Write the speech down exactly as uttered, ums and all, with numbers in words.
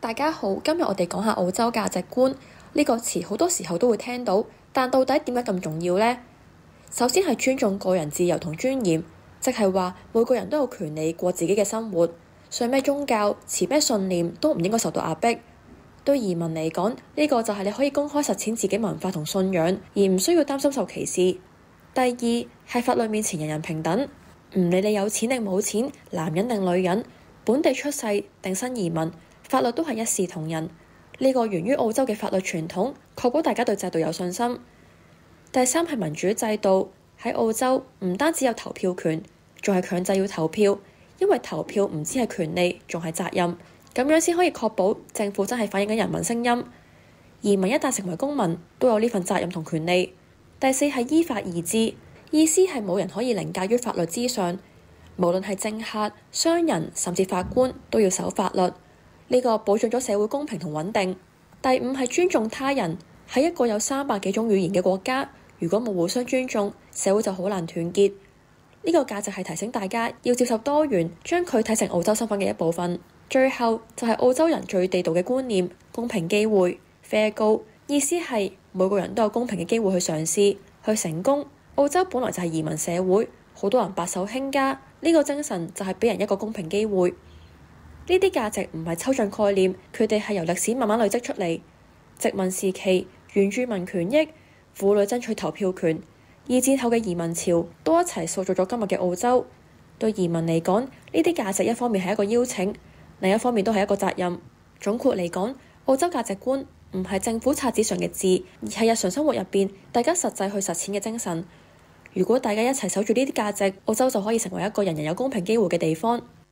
大家好，今日我哋講下澳洲價值觀呢個詞，好多時候都會聽到，但到底點解咁重要呢？首先係尊重個人自由同尊嚴，即係話每個人都有權利過自己嘅生活，信咩宗教、持咩信念都唔應該受到壓迫。對移民嚟講，呢個就係你可以公開實踐自己文化同信仰，而唔需要擔心受歧視。第二係法律面前人人平等，唔理你有錢定冇錢，男人定女人，本地出世定新移民，法律都係一視同仁。呢個源於澳洲嘅法律傳統，確保大家對制度有信心。第三係民主制度，喺澳洲唔單止有投票權，仲係強制要投票，因為投票唔止係權利，仲係責任，咁樣先可以確保政府真係反映緊人民聲音。移民一旦成為公民，都有呢份責任同權利。第四係依法而治，意思係冇人可以凌駕於法律之上，無論係政客、商人甚至法官都要守法律。呢個保障咗社會公平同穩定。第五係尊重他人，喺一個有三百幾種語言嘅國家，如果冇互相尊重，社會就好難團結。呢個價值係提醒大家要接受多元，將佢睇成澳洲身份嘅一部分。最後就係澳洲人最地道嘅觀念，公平機會 fair go， 意思係每個人都有公平嘅機會去嘗試去成功。澳洲本來就係移民社會，好多人白手興家，呢個精神就係俾人一個公平機會。呢啲價值唔係抽象概念，佢哋係由歷史慢慢累積出嚟。殖民時期原住民權益、婦女爭取投票權，二戰後嘅移民潮都一齊塑造咗今日嘅澳洲。對移民嚟講，呢啲價值一方面係一個邀請，另一方面都係一個責任。總括嚟講，澳洲價值觀唔係政府冊子上嘅字，而係日常生活入邊大家實際去實踐嘅精神。如果大家一齊守住呢啲價值，澳洲就可以成為一個人人有公平機會嘅地方。